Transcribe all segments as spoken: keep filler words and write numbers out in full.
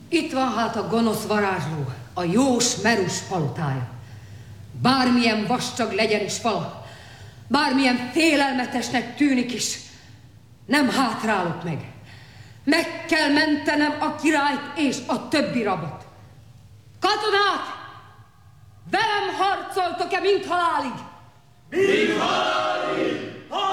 Itt van hát a gonosz varázsló, a jós Merus palotája. Bármilyen vastag legyen is fala, bármilyen félelmetesnek tűnik is, nem hátrálok meg. Meg kell mentenem a királyt és a többi rabot. Katonák! Velem harcoltok-e, mint halálig? Mint halálig!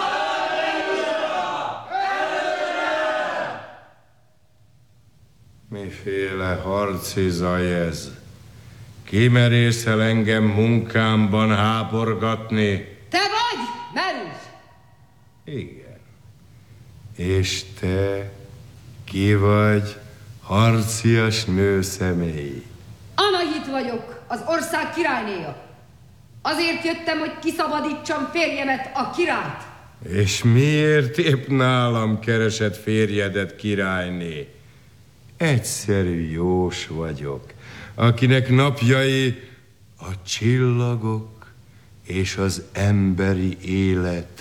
Miféle harci zaj ez? Kimerészel engem munkámban háborgatni? Te vagy, Merus? Igen. És te ki vagy, harcias nőszemély? Anahit vagyok, az ország királynéja. Azért jöttem, hogy kiszabadítsam férjemet, a királyt. És miért épp nálam keresed férjedet, királyné? Egyszerű jós vagyok, akinek napjai a csillagok és az emberi élet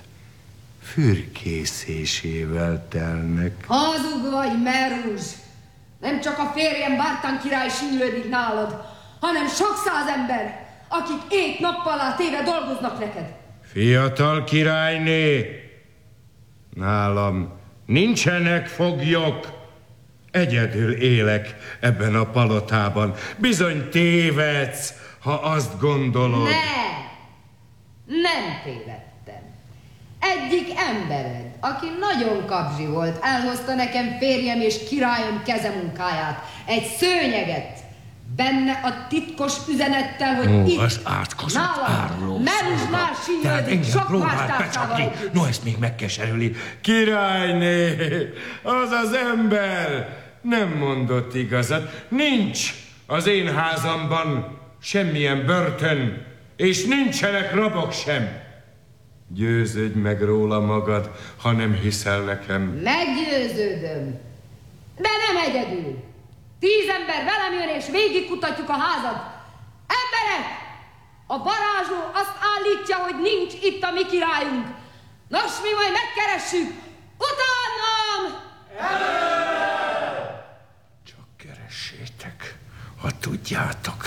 fürkészésével telnek. Hazug vagy, Merus! Nem csak a férjem Bártán király sínylődik nálad, hanem sok száz ember, akik ét-nappal téve dolgoznak neked. Fiatal királyné, nálam nincsenek foglyok. Egyedül élek ebben a palotában. Bizony tévedsz, ha azt gondolod. Ne! Nem tévedtem. Egyik embered, aki nagyon kapzsi volt, elhozta nekem férjem és királyom kezemunkáját, egy szőnyeget, benne a titkos üzenettel, hogy Ó, itt, az átkozott áruló Merusnál sínylődik sok más társával együtt. No, ezt még megkeserüli. Királyné, az az ember nem mondott igazat. Nincs az én házamban semmilyen börtön, és nincsenek rabok sem. Győződj meg róla magad, ha nem hiszel nekem. Meggyőződöm, de nem egyedül. Tíz ember velem jön, és végigkutatjuk a házat. Emberek! A varázsló azt állítja, hogy nincs itt a mi királyunk. Nos, mi majd megkeressük. Utánam! Csak keressétek, ha tudjátok.